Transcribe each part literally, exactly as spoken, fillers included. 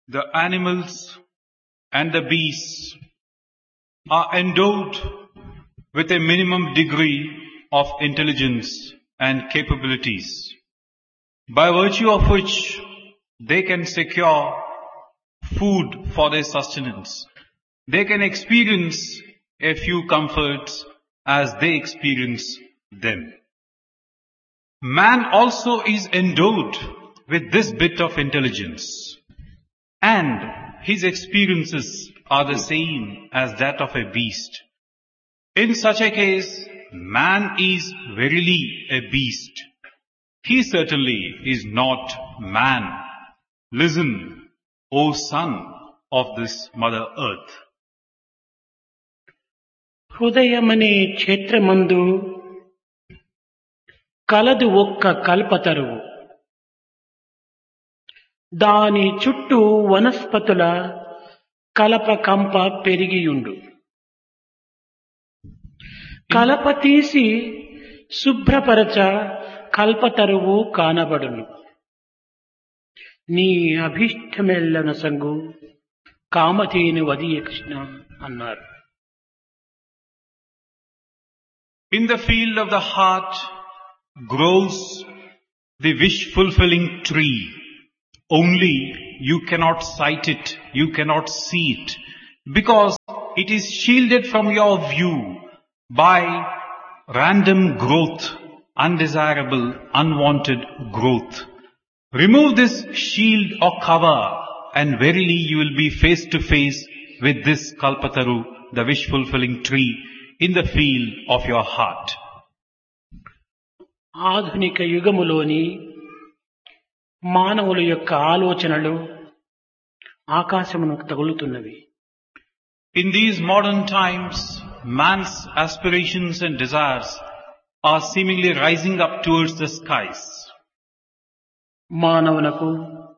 the animals and the beasts are endowed with a minimum degree of intelligence and capabilities, by virtue of which they can secure food for their sustenance. They can experience a few comforts as they experience them. Man also is endowed with this bit of intelligence, and his experiences are the same as that of a beast. In such a case, man is verily a beast. He certainly is not man. Listen, O son of this Mother Earth. హృదయమనే క్షేత్రమందు కలదు ఒక్క కల్పతరువు, దాని చుట్టూ వనస్పతుల కలప కంప పెరిగియుండు. కలప తీసి శుభ్రపరచ కల్పతరువు కానబడును. నీ అభీష్టమెల్లన సంగు కామధేను వదియ కృష్ణ అన్నారు. In the field of the heart grows the wish-fulfilling tree. Only you cannot sight it, you cannot see it, because it is shielded from your view by random growth, undesirable, unwanted growth. Remove this shield or cover, and verily you will be face to face with this Kalpataru, the wish-fulfilling tree, in the field of your heart. ఆధునిక యుగములోని మానవుల యొక్క ఆలోచనలు ఆకాశమునకు తగులుతున్నవి. In these modern times, man's aspirations and desires are seemingly rising up towards the skies. మానవునకు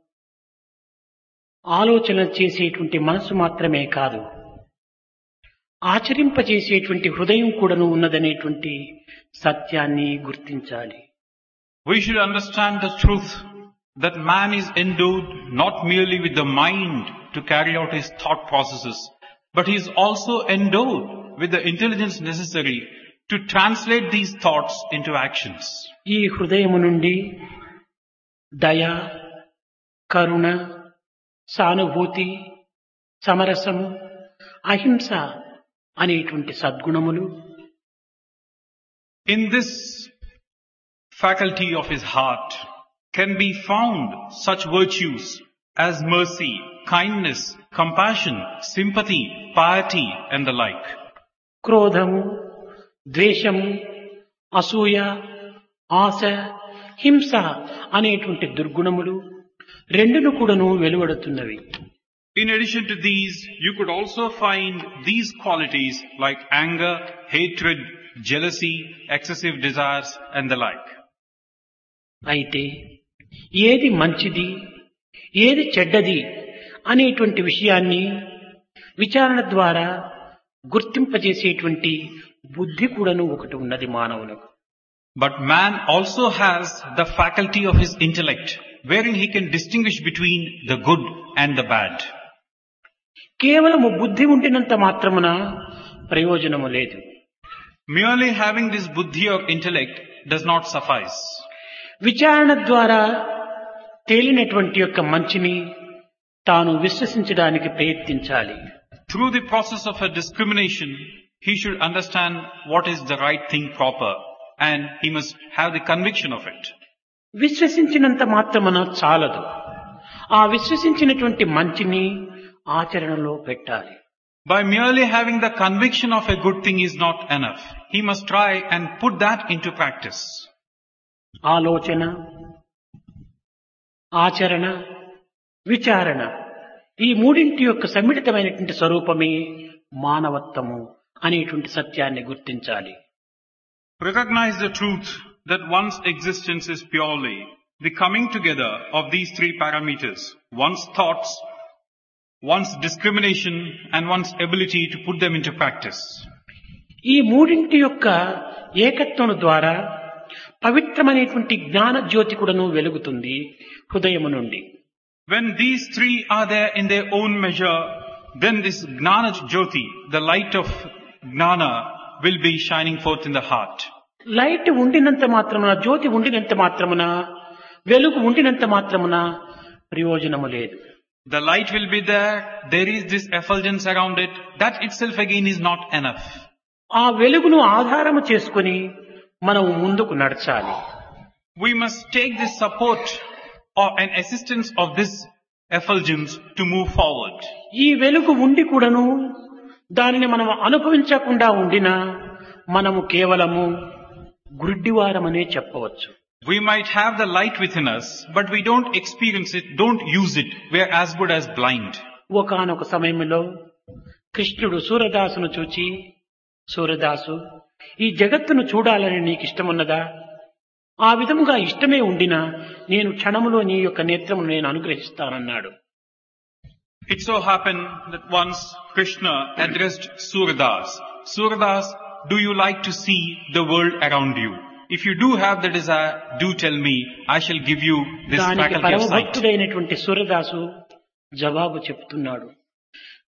ఆలోచన చేసేటువంటి మనసు మాత్రమే కాదు, ఆచరింపచేసేటువంటి హృదయం కూడాను ఉన్నదనేటువంటి సత్యాన్ని గుర్తించాలి. We should understand the truth that man is endowed not merely with the mind to carry out his thought processes, but he is also endowed with the intelligence necessary to translate these thoughts into actions. ఈ హృదయము నుండి దయ, కరుణ, సానుభూతి, సమరసము, అహింస అనేటువంటి సద్గుణములు in this faculty of his heart can be found such virtues as mercy, kindness, compassion, sympathy, piety and the like. క్రోధము, ద్వేషము, అసూయ, ఆశ, హింస అనేటువంటి దుర్గుణములు రెండును కూడాను వెలువడుతున్నవి. In addition to these, you could also find these qualities like anger, hatred, jealousy, excessive desires and the like. అయితే ఏది మంచిది, ఏది చెడ్డది అనేటువంటి విషయాన్ని విచారణ ద్వారా గుర్తింపజేసేటువంటి బుద్ధి కూడాను ఒకటి ఉన్నది మానవులకు. But man also has the faculty of his intellect, wherein he can distinguish between the good and the bad. కేవలము బుద్ధి ఉండినంత మాత్రమున ప్రయోజనము లేదు. Merely having this buddhi or intellect does not suffice. విచారణ ద్వారా తేలినటువంటి యొక్క మంచిని తాను విశ్వసించడానికి ప్రయత్నించాలి. Through the process of a discrimination, he should understand what is the right thing proper, and he must have the conviction of it. విశ్వసించినంత మాత్రమున చాలదు. ఆ విశ్వసించినటువంటి మంచిని ఆచరణలో పెట్టాలి. By merely having the conviction of a good thing is not enough. He must try and put that into practice. ఆలోచన, ఆచరణ, విచారణ ఈ మూడింటి యొక్క సమ్మిళితమైనటువంటి స్వరూపమే మానవత్వము అనేటువంటి సత్యాన్ని గుర్తించాలి. Recognize the truth that one's existence is purely the coming together of these three parameters: one's thoughts, one's discrimination and one's ability to put them into practice. ఈ మూడింటి యొక్క ఏకత్వం ద్వారా పవిత్రమైనటువంటి జ్ఞాన జ్యోతి కూడాను వెలుగుతుంది హృదయము నుండి. When these three are there in their own measure, then this Gnana Jyoti, the light of Gnana, will be shining forth in the heart. Light ఉండినంత మాత్రమున, జ్యోతి ఉండినంత మాత్రమున, వెలుగు ఉండినంత మాత్రమున ప్రయోజనము లేదు. The light will be there, there is this effulgence around it, that itself again is not enough. ఆ వెలుగును ఆధారము చేసుకుని మనం ముందుకు నడచాలి. We must take this support or an assistance of this effulgence to move forward. ఈ వెలుగు ఉండి కూడాను దానిని మనం అనుభవించకుండా ఉండినా మనము కేవలము గుడ్డివారమనే చెప్పవచ్చు. We might have the light within us, but we don't experience it, don't use it. We are as good as blind. ఒకానొక సమయంలో కృష్ణుడు సూరదాసును చూచి, సూరదాసు, ఈ జగత్తును చూడాలని నీకు ఇష్టమున్నదా? ఆ విధముగా ఇష్టమే ఉండినా నేను క్షణములో నీ యొక్క నేత్రమును నేను అనుగ్రహిస్తానన్నాడు. It so happened that once Krishna addressed Suradas. Suradas, do you like to see the world around you? If you do have the desire, do tell me. I shall give you this దానికి faculty of sight. పరమభక్తుడైనటువంటి Surdas జవాబు చెప్తున్నాడు.